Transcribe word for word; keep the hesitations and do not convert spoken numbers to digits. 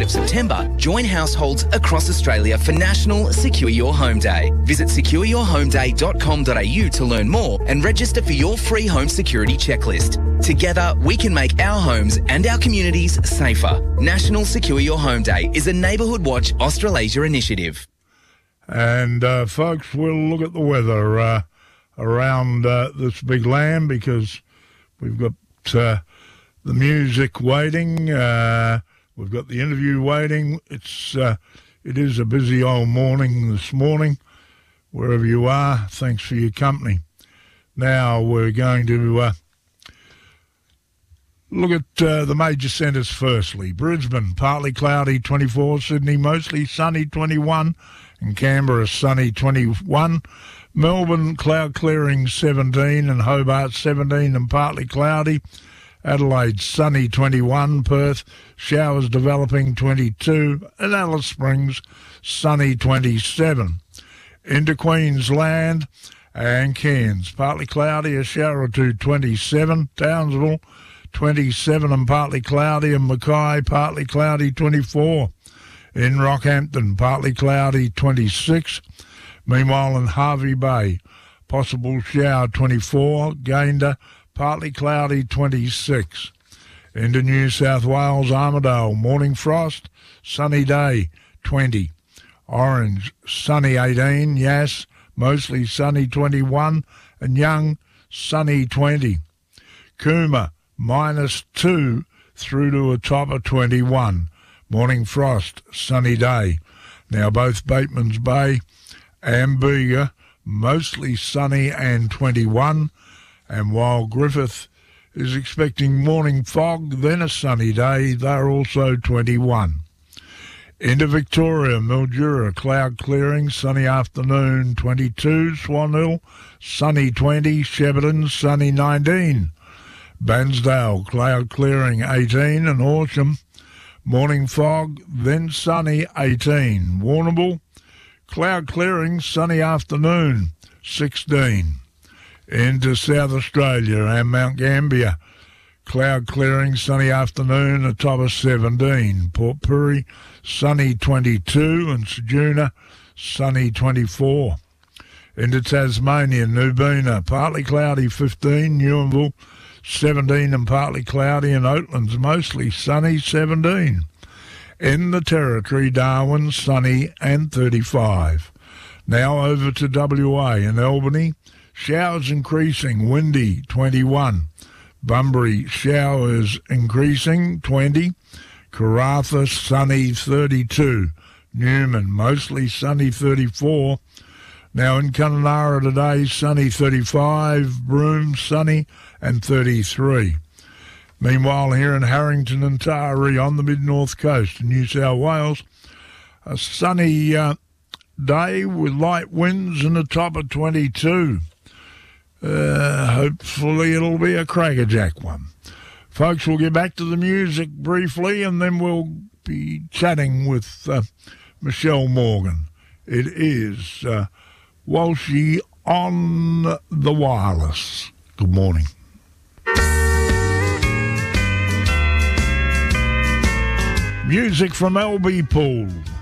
of September, join households across Australia for National Secure Your Home Day. Visit secure your home day dot com dot a u to learn more and register for your free home security checklist. Together, we can make our homes and our communities safer. National Secure Your Home Day is a Neighbourhood Watch Australasia initiative. And, uh, folks, we'll look at the weather uh, around uh, this big land because we've got uh, the music waiting. Uh, we've got the interview waiting. It's uh, it is a busy old morning this morning. Wherever you are, thanks for your company. Now we're going to uh, look at uh, the major centres firstly. Brisbane, partly cloudy, twenty-four. Sydney, mostly sunny, twenty-one. And Canberra, sunny, twenty-one. Melbourne, cloud clearing, seventeen. And Hobart, seventeen and partly cloudy. Adelaide, sunny, twenty-one. Perth, showers developing, twenty-two. And Alice Springs, sunny, twenty-seven. Into Queensland and Cairns, partly cloudy, a shower or two, twenty-seven. Townsville, twenty-seven and partly cloudy. And Mackay, partly cloudy, twenty-four. In Rockhampton, partly cloudy, twenty-six. Meanwhile, in Hervey Bay, possible shower, twenty-four. Gayndah, partly cloudy, twenty-six. Into New South Wales, Armidale, morning frost, sunny day, twenty. Orange, sunny, eighteen. Yass, mostly sunny, twenty-one. And Young, sunny, twenty. Cooma, minus two through to a top of twenty-one. Morning frost, sunny day. Now both Bateman's Bay and Bega, mostly sunny and twenty-one. And while Griffith is expecting morning fog, then a sunny day, they're also twenty-one. Into Victoria, Mildura, cloud clearing, sunny afternoon, twenty-two. Swan Hill, sunny, twenty. Shepparton, sunny, nineteen. Bansdale, cloud clearing, eighteen. And Horsham, morning fog, then sunny, eighteen. Warrnambool, cloud clearing, sunny afternoon, sixteen. Into South Australia and Mount Gambier, cloud clearing, sunny afternoon, a top of seventeen. Port Pirie, sunny, twenty-two. And Ceduna, sunny, twenty-four. Into Tasmania, Nubina, partly cloudy, fifteen. Newmanville, seventeen and partly cloudy. And Oatlands, mostly sunny, seventeen. In the Territory, Darwin, sunny and thirty-five. Now over to W A and Albany. Showers increasing, windy, twenty-one. Bunbury, showers increasing, twenty. Karratha, sunny, thirty-two. Newman, mostly sunny, thirty-four. Now in Kununurra today, sunny, thirty-five. Broome, sunny and thirty-three. Meanwhile, here in Harrington and Taree on the mid-north coast of New South Wales, a sunny uh, day with light winds and a top of twenty-two. Uh, hopefully it'll be a crackerjack one. Folks, we'll get back to the music briefly and then we'll be chatting with uh, Michelle Morgan. It is uh, Walshy on the wireless. Good morning. Music from L B Pool.